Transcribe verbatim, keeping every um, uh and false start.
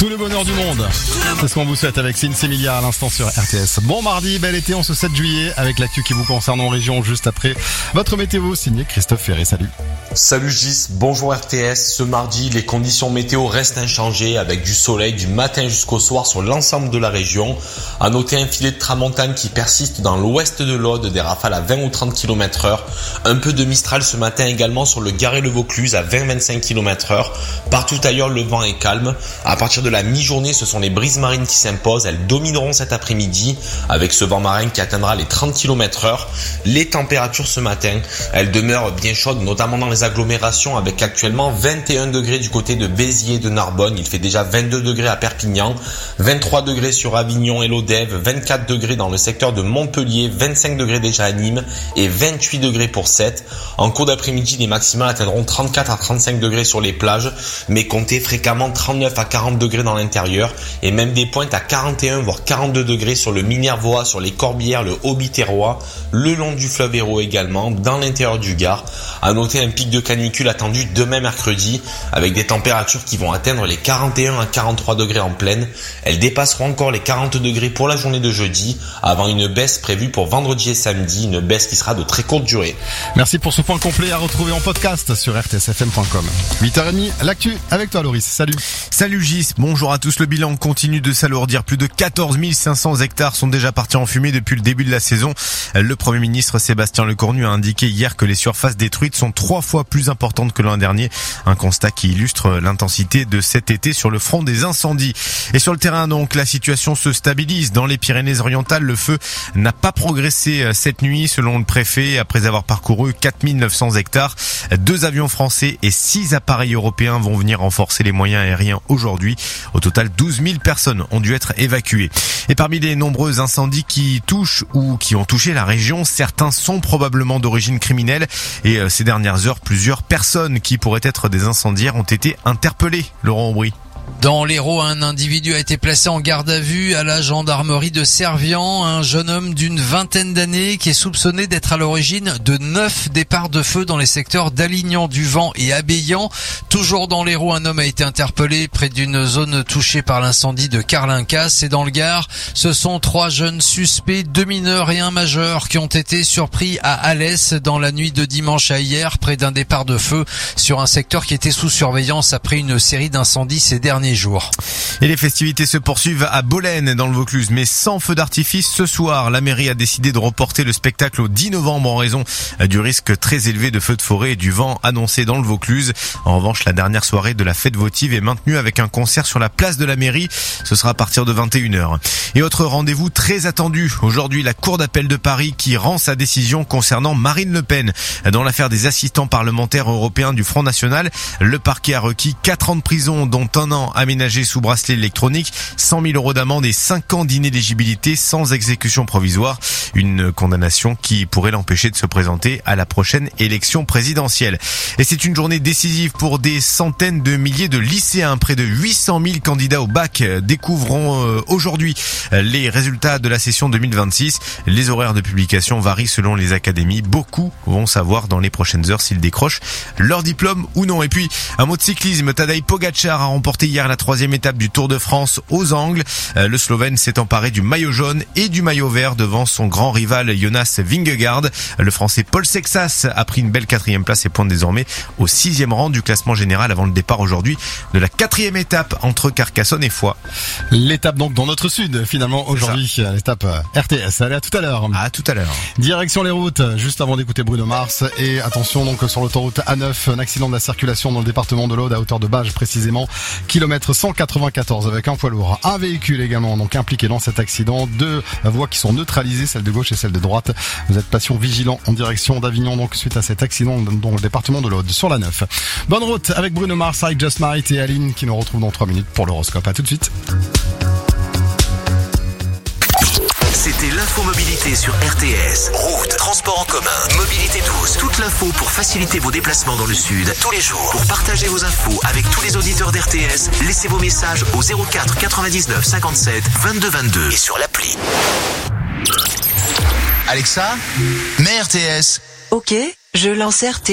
Tout le bonheur du monde. C'est ce qu'on vous souhaite avec Cine Emilia à l'instant sur R T S. Bon mardi, bel été en ce sept juillet avec l'actu qui vous concerne en région juste après votre météo signé Christophe Ferré. Salut. Salut Gis, bonjour R T S. Ce mardi, les conditions météo restent inchangées avec du soleil du matin jusqu'au soir sur l'ensemble de la région. À noter un filet de tramontane qui persiste dans l'ouest de l'Aude, des rafales à vingt ou trente kilomètres heure. Un peu de mistral ce matin également sur le Garès-le-Vaucluse à vingt à vingt-cinq kilomètres heure. Partout ailleurs, le vent est calme. À partir de la mi-journée, ce sont les brises marines qui s'imposent. Elles domineront cet après-midi avec ce vent marin qui atteindra les trente kilomètres heure. Les températures ce matin, elles demeurent bien chaudes, notamment dans les agglomérations avec actuellement vingt et un degrés du côté de Béziers et de Narbonne. Il fait déjà vingt-deux degrés à Perpignan, vingt-trois degrés sur Avignon et l'Odève, vingt-quatre degrés dans le secteur de Montpellier, vingt-cinq degrés déjà à Nîmes et vingt-huit degrés pour Sète. En cours d'après-midi, les maximales atteindront trente-quatre à trente-cinq degrés sur les plages, mais comptez fréquemment trente-neuf à quarante degrés dans l'intérieur et même des pointes à quarante et un voire quarante-deux degrés sur le Minervois, sur les Corbières, le Haut-Biterrois, le long du fleuve Hérault également, dans l'intérieur du Gard. À noter un pic de canicule attendu demain mercredi avec des températures qui vont atteindre les quarante et un à quarante-trois degrés en plaine. Elles dépasseront encore les quarante degrés pour la journée de jeudi avant une baisse prévue pour vendredi et samedi, une baisse qui sera de très courte durée. Merci pour ce point complet à retrouver en podcast sur r t s f m point com. huit heures trente, l'actu avec toi Loris. Salut. Salut Gis, bonjour à tous. Le bilan continue de s'alourdir. Plus de quatorze mille cinq cents hectares sont déjà partis en fumée depuis le début de la saison. Le Premier ministre Sébastien Lecornu a indiqué hier que les surfaces détruites sont trois fois plus importantes que l'an dernier. Un constat qui illustre l'intensité de cet été sur le front des incendies. Et sur le terrain donc, la situation se stabilise. Dans les Pyrénées-Orientales, le feu n'a pas progressé cette nuit selon le préfet après avoir parcouru quatre mille neuf cents hectares. Deux avions français et six appareils européens vont venir renforcer les moyens aériens aujourd'hui. Au total, douze mille personnes ont dû être évacuées. Et parmi les nombreux incendies qui touchent ou qui ont touché la région, certains sont probablement d'origine criminelle. Et ces dernières heures, plusieurs personnes qui pourraient être des incendiaires ont été interpellées. Laurent Aubry. Dans l'Hérault, un individu a été placé en garde à vue à la gendarmerie de Servian. Un jeune homme d'une vingtaine d'années qui est soupçonné d'être à l'origine de neuf départs de feu dans les secteurs d'Alignan, Duvant et Abéillan. Toujours dans l'Hérault, un homme a été interpellé près d'une zone touchée par l'incendie de Carlincas. Et dans le Gard, ce sont trois jeunes suspects, deux mineurs et un majeur, qui ont été surpris à Alès dans la nuit de dimanche à hier, près d'un départ de feu sur un secteur qui était sous surveillance après une série d'incendies ces derniers jours. Et les festivités se poursuivent à Bolène dans le Vaucluse, mais sans feu d'artifice ce soir. La mairie a décidé de reporter le spectacle au dix novembre en raison du risque très élevé de feux de forêt et du vent annoncé dans le Vaucluse. En revanche, la dernière soirée de la fête votive est maintenue avec un concert sur la place de la mairie. Ce sera à partir de vingt et une heures. Et autre rendez-vous très attendu. Aujourd'hui, la Cour d'appel de Paris qui rend sa décision concernant Marine Le Pen. Dans l'affaire des assistants parlementaires européens du Front National, le parquet a requis quatre ans de prison, dont un an aménagé sous bracelet électronique, cent mille euros d'amende et cinq ans d'inéligibilité sans exécution provisoire. Une condamnation qui pourrait l'empêcher de se présenter à la prochaine élection présidentielle. Et c'est une journée décisive pour des centaines de milliers de lycéens. Près de huit cent mille candidats au bac découvriront aujourd'hui les résultats de la session deux mille vingt-six. Les horaires de publication varient selon les académies. Beaucoup vont savoir dans les prochaines heures s'ils décrochent leur diplôme ou non. Et puis, un mot de cyclisme. Tadej Pogačar a remporté hier la troisième étape du Tour de France aux Angles. Le Slovène s'est emparé du maillot jaune et du maillot vert devant son grand rival Jonas Vingegaard. Le Français Paul Sexas a pris une belle quatrième place et pointe désormais au sixième rang du classement général avant le départ aujourd'hui de la quatrième étape entre Carcassonne et Foix. L'étape donc dans notre sud finalement aujourd'hui, l'étape R T S. Allez, à tout à l'heure. À tout à l'heure. Direction les routes, juste avant d'écouter Bruno Mars. Et attention donc sur l'autoroute A neuf, un accident de la circulation dans le département de l'Aude à hauteur de Bages précisément, kilomètre cent quatre-vingt-quatorze avec un poids lourd. Un véhicule également donc impliqué dans cet accident. Deux voies qui sont neutralisées, celle de gauche et celle de droite. Vous êtes patient vigilant en direction d'Avignon donc suite à cet accident dans le département de l'Aude sur la neuf. Bonne route avec Bruno Mars, avec Just Might et Aline qui nous retrouvent dans trois minutes pour l'horoscope. À tout de suite. C'était l'infomobilité sur R T S. Route, transport en commun, mobilité douce. Toute l'info pour faciliter vos déplacements dans le sud tous les jours. Pour partager vos infos avec tous les auditeurs d'R T S, laissez vos messages au zéro quatre quatre-vingt-dix-neuf cinquante-sept vingt-deux vingt-deux et sur l'appli. Alexa, mets R T S. Ok, je lance R T S.